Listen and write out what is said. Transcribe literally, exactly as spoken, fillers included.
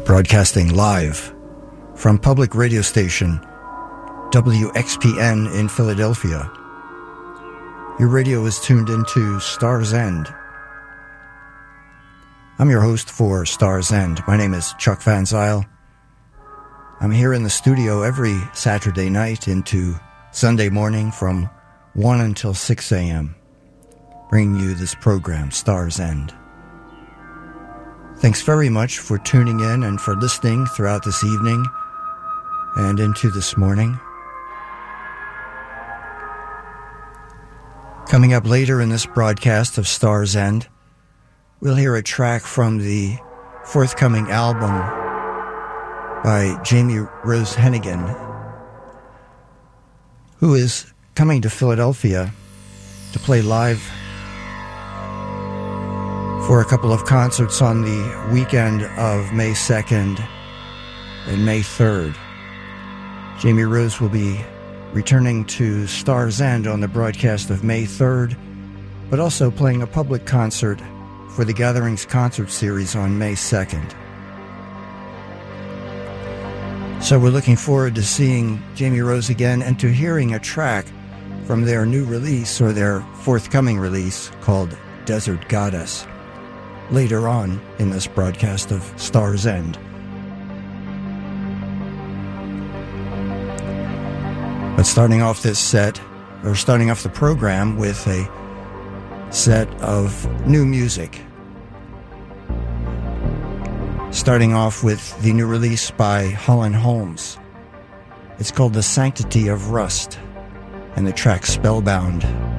Broadcasting live from public radio station W X P N in Philadelphia. Your radio is tuned into Star's End. I'm your host for Star's End. My name is Chuck Van Zyl. I'm here in the studio every Saturday night into Sunday morning from one until six a.m., bringing you this program, Star's End. Thanks very much for tuning in and for listening throughout this evening and into this morning. Coming up later in this broadcast of Star's End, we'll hear a track from the forthcoming album by Jamie Rose Hennigan, who is coming to Philadelphia to play live for a couple of concerts on the weekend of May second and May third. Jamie Rose will be returning to Star's End on the broadcast of May third, but also playing a public concert for the Gatherings concert series on May second. So we're looking forward to seeing Jamie Rose again and to hearing a track from their new release, or their forthcoming release, called Desert Goddess, later on in this broadcast of Star's End. But starting off this set, or starting off the program with a set of new music. Starting off with the new release by Holland Holmes. It's called The Sanctity of Rust, and the track Spellbound.